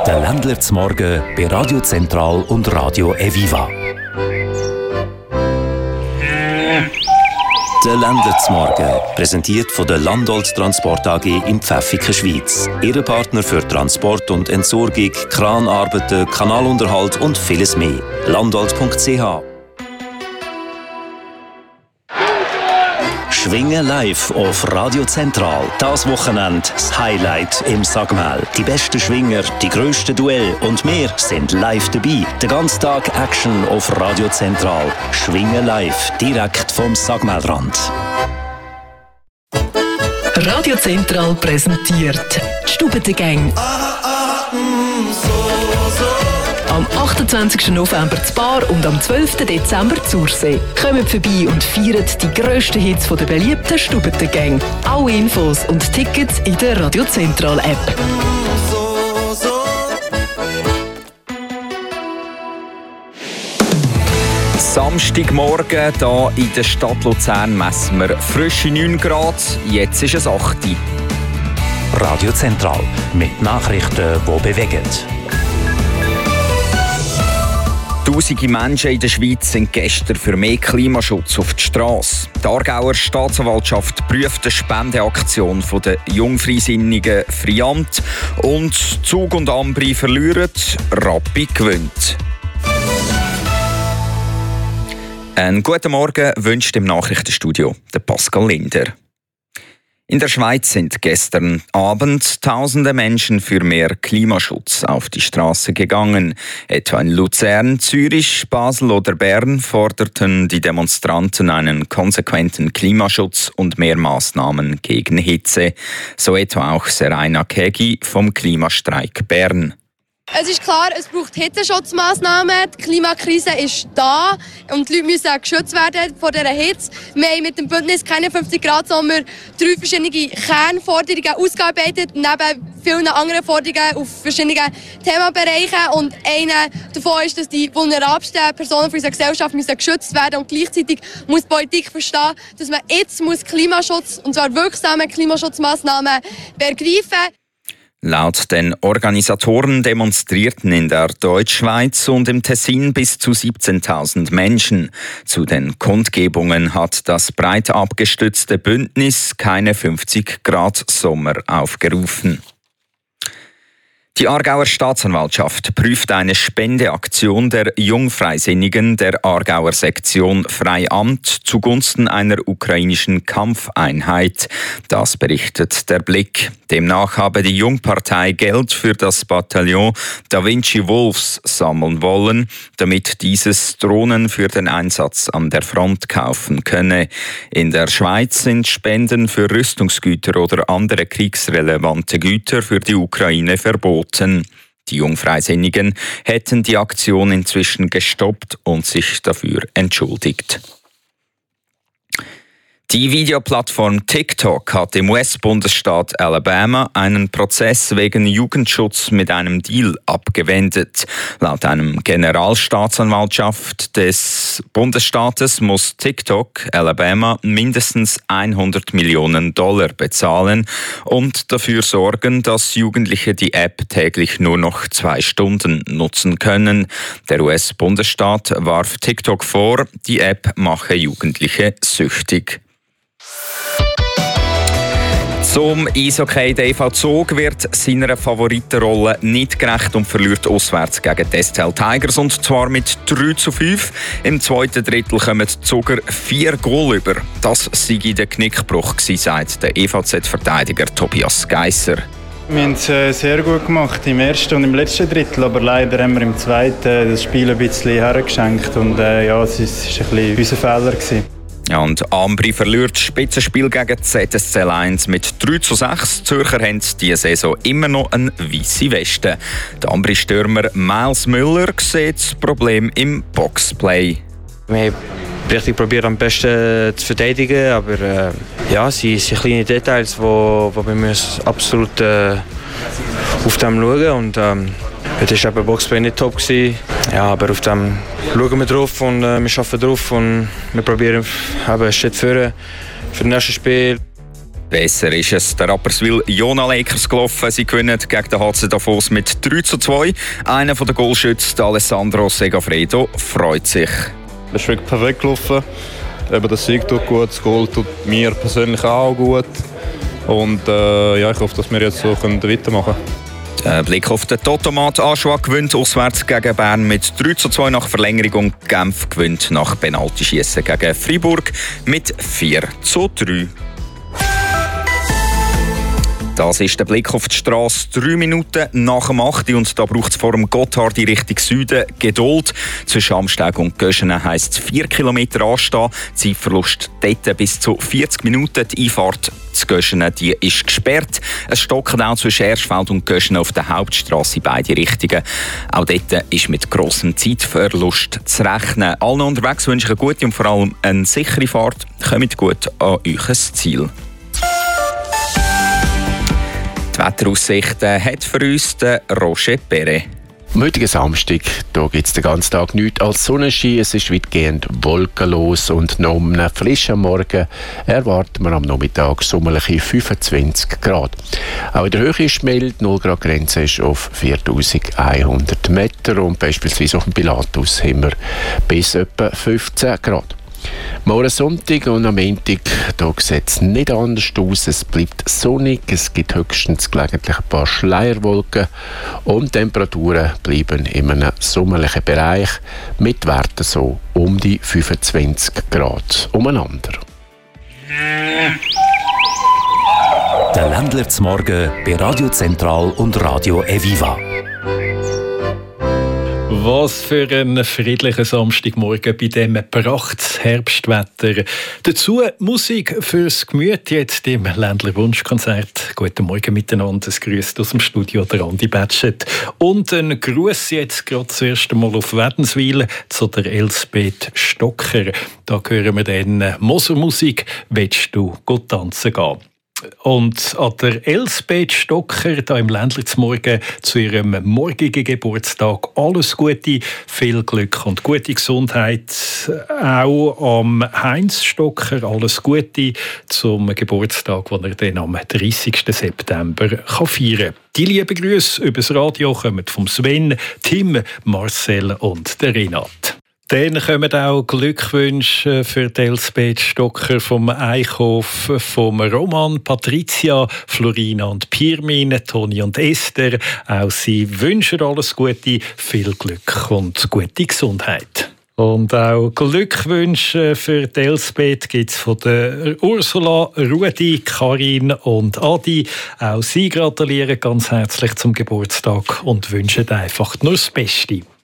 Der Ländler zum Morgen bei Radio Zentral und Radio Eviva. Der Ländler zum Morgen, präsentiert von der Landolt Transport AG in Pfäffiken, Schweiz. Ihre Partner für Transport und Entsorgung, Kranarbeiten, Kanalunterhalt und vieles mehr. Landolt.ch. Schwingen live auf Radio Zentral. Das Wochenende das Highlight im Sagmel. Die besten Schwinger, die grössten Duelle und wir sind live dabei. Den ganzen Tag Action auf Radio Zentral. Schwingen live, direkt vom Sagmelrand. Radio Zentral präsentiert die Stubbentengang. Am 28. November zu Bar und am 12. Dezember zu Ursee. Kommt vorbei und feiert die grössten Hits von der beliebten Stubbentengang. Alle Infos und Tickets in der Radio Zentral App. Samstagmorgen hier in der Stadt Luzern messen wir frische 9 Grad, jetzt ist es 8. Radio Zentral mit Nachrichten, die bewegen. Tausende Menschen in der Schweiz sind gestern für mehr Klimaschutz auf die Strasse. Die Aargauer Staatsanwaltschaft prüft die Spendeaktion der Jungfreisinnigen Friant und Zug und Ambri verlieren, Rappi gewinnt. Einen guten Morgen wünscht im Nachrichtenstudio der Pascal Linder. In der Schweiz sind gestern Abend tausende Menschen für mehr Klimaschutz auf die Straße gegangen. Etwa in Luzern, Zürich, Basel oder Bern forderten die Demonstranten einen konsequenten Klimaschutz und mehr Massnahmen gegen Hitze. So etwa auch Seraina Kegi vom Klimastreik Bern. Es ist klar, es braucht Hitzeschutzmaßnahmen. Die Klimakrise ist da und die Leute müssen geschützt werden vor dieser Hitze. Wir haben mit dem Bündnis «Keine 50 Grad Sommer» 3 verschiedene Kernforderungen ausgearbeitet, neben vielen anderen Forderungen auf verschiedenen Themenbereichen. Und eine davon ist, dass die vulnerabelsten Personen unserer Gesellschaft geschützt werden müssen. Und gleichzeitig muss die Politik verstehen, dass man jetzt Klimaschutz, und zwar wirksame Klimaschutzmaßnahmen, ergreifen. Laut den Organisatoren demonstrierten in der Deutschschweiz und im Tessin bis zu 17.000 Menschen. Zu den Kundgebungen hat das breit abgestützte Bündnis «Keine 50 Grad Sommer» aufgerufen. Die Aargauer Staatsanwaltschaft prüft eine Spendeaktion der Jungfreisinnigen der Aargauer Sektion Freiamt zugunsten einer ukrainischen Kampfeinheit. Das berichtet der Blick. Demnach habe die Jungpartei Geld für das Bataillon Da Vinci Wolves sammeln wollen, damit dieses Drohnen für den Einsatz an der Front kaufen könne. In der Schweiz sind Spenden für Rüstungsgüter oder andere kriegsrelevante Güter für die Ukraine verboten. Die Jungfreisinnigen hätten die Aktion inzwischen gestoppt und sich dafür entschuldigt. Die Videoplattform TikTok hat im US-Bundesstaat Alabama einen Prozess wegen Jugendschutz mit einem Deal abgewendet. Laut einem Generalstaatsanwaltschaft des Bundesstaates muss TikTok Alabama mindestens $100 Millionen bezahlen und dafür sorgen, dass Jugendliche die App täglich nur noch 2 Stunden nutzen können. Der US-Bundesstaat warf TikTok vor, die App mache Jugendliche süchtig. Zum Eishockey. Der EV Zug wird seiner Favoritenrolle nicht gerecht und verliert auswärts gegen die STL Tigers, und zwar mit 3:5. Im zweiten Drittel kommen die Zuger 4 Goal über. Das sei der Knickbruch gewesen, sagt der EVZ-Verteidiger Tobias Geisser. Wir haben es sehr gut gemacht im ersten und im letzten Drittel, aber leider haben wir im zweiten das Spiel ein bisschen hergeschenkt und es war ein bisschen unser Fehler gewesen. Ja, und Ambri verliert das Spitzenspiel gegen ZSC 1 mit 3:6. Die Zürcher haben diese Saison immer noch eine weisse Weste. Der Ambri-Stürmer Miles Müller sieht das Problem im Boxplay. Wir haben richtig probiert, am besten zu verteidigen, aber es sind kleine Details, wo wir absolut auf dem schauen. Und heute war der Boxplay nicht top gewesen. Ja, aber auf dem schauen wir drauf und wir arbeiten drauf und wir probieren einen Schritt für das nächste Spiel. Besser ist es der Rapperswil Jona Lakers gelaufen. Sie gewinnen gegen den HC Davos mit 3:2. Einer der Goalschützen, Alessandro Segafredo, freut sich. Es ist wirklich perfekt gelaufen. Eben der Sieg tut gut, das Goal tut mir persönlich auch gut. Und ich hoffe, dass wir jetzt so weitermachen können. Der Blick auf den Totomat. Aschua gewinnt auswärts gegen Bern mit 3:2 nach Verlängerung. Genf gewinnt nach Penaltyschiessen gegen Freiburg mit 4:3. Das ist der Blick auf die Straße 3 Minuten nach dem 8. Und da braucht es vor dem Gotthard in Richtung Süden Geduld. Zwischen Amsteg und Göschenen heisst es 4 Kilometer anstehen. Zeitverlust dort bis zu 40 Minuten. Die Einfahrt zu Göschenen die ist gesperrt. Es stockt auch zwischen Erschfeld und Göschenen auf der Hauptstrasse in beide Richtungen. Auch dort ist mit grossem Zeitverlust zu rechnen. Allen unterwegs wünsche ich eine gute und vor allem eine sichere Fahrt. Kommt gut an euer Ziel. Die Wetteraussichten hat für uns der Roger Perret. Am heutigen Samstag gibt es den ganzen Tag nichts als Sonnenschein. Es ist weitgehend wolkenlos und noch am frischen Morgen erwarten wir am Nachmittag sommerliche 25 Grad. Auch in der Höhe ist mild, 0 Grad Grenze ist auf 4100 Meter und beispielsweise auf dem Pilatus haben wir bis etwa 15 Grad. Morgen Sonntag und am Montag sieht es nicht anders aus. Es bleibt sonnig, es gibt höchstens gelegentlich ein paar Schleierwolken und die Temperaturen bleiben in einem sommerlichen Bereich mit Werten so um die 25 Grad umeinander. Der Ländler zum Morgen bei Radio Zentral und Radio Eviva. Was für ein friedlicher Samstagmorgen bei diesem Prachtherbstwetter. Dazu Musik fürs Gemüt jetzt im Ländler Wunschkonzert. Guten Morgen miteinander, es grüßt aus dem Studio der Andi Batschet. Und ein Gruß jetzt gerade zuerst einmal auf Wädenswil zu der Elsbeth Stocker. Da hören wir dann Mosermusik, willst du gut tanzen gehen? Und an der Elsbeth Stocker, da im Ländler zum Morgen, zu ihrem morgigen Geburtstag alles Gute, viel Glück und gute Gesundheit. Auch am Heinz Stocker alles Gute zum Geburtstag, den er dann am 30. September feiern kann. Die lieben Grüße übers Radio kommen vom Sven, Tim, Marcel und der Renat. Dann kommen auch Glückwünsche für Elsbeth Stocker vom Eichhof, vom Roman, Patricia, Florina und Pirmin, Toni und Esther. Auch sie wünschen alles Gute, viel Glück und gute Gesundheit. Und auch Glückwünsche für Elsbeth gibt es von der Ursula, Rudi, Karin und Adi. Auch sie gratulieren ganz herzlich zum Geburtstag und wünschen einfach nur das Beste.